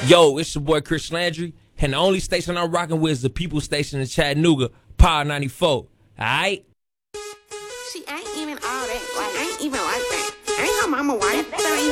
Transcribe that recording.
Yo, it's your boy Chris Landry, and the only station I'm rocking with is the People Station in Chattanooga, Power 94. Alright? She ain't even all that. Like, ain't even like that. Ain't her mama wife. That ain't